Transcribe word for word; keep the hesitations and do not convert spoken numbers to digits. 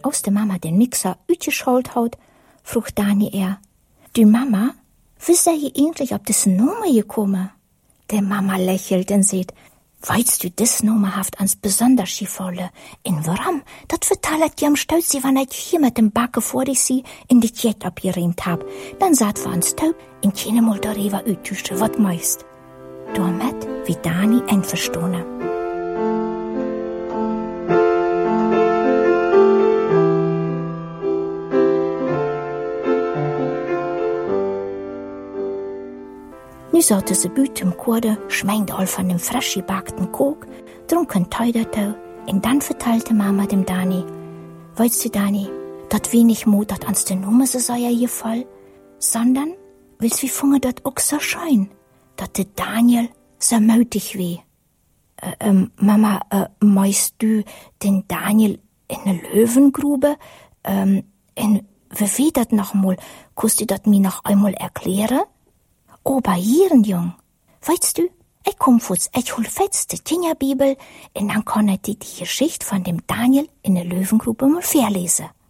aus der Mama den Mixer utgeschalt hat, frucht Dani er, du Mama, wie sei je eigentlich ob das Nummer gekommen? Der Mama lächelt und sagt, weißt du, das Nummer haft ans besonders gefallen. In warum? Dat vertallet dir am Stolz, wann ich hier mit dem Backe vor dich sie in die Jet abgeräumt hab. Dann saht wir ans Taub in keine Mal darüber uttusche, wat meist. Damit wie Dani einverstanden. Nu satte sie büt im Kurde, schmeint all von dem frisch gebackten Kok, trunken Teudertau, und dann verteilte Mama dem Dani, weißt du, Dani, dat wenig Mut, dat ans de Nummer so sei ja gefall, sondern, willst wie funge dat auch so schein, dat de Daniel so mutig weh. Äh, ähm, Mama, äh, meinst du den Daniel in ne Löwengrube? Ähm, in, wie weh dat noch mal? Kannst du dat mir noch einmal erklären? Oh, bei ihren Jung. Weißt du, ich komm futz, ich hol fest die Tingerbibel und dann kann ich dir die Geschichte von dem Daniel in der Löwengrube mal verlesen.